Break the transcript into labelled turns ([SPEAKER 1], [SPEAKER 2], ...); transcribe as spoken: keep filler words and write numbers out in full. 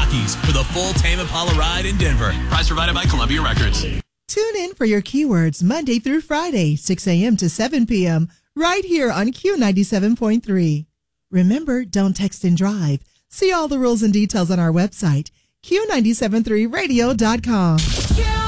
[SPEAKER 1] Rockies for the full Tame Impala ride in Denver. Prize provided by Columbia Records.
[SPEAKER 2] Tune in for your keywords Monday through Friday, six a.m. to seven p.m. right here on Q ninety-seven point three. Remember, don't text and drive. See all the rules and details on our website, Q nine seven three radio dot com.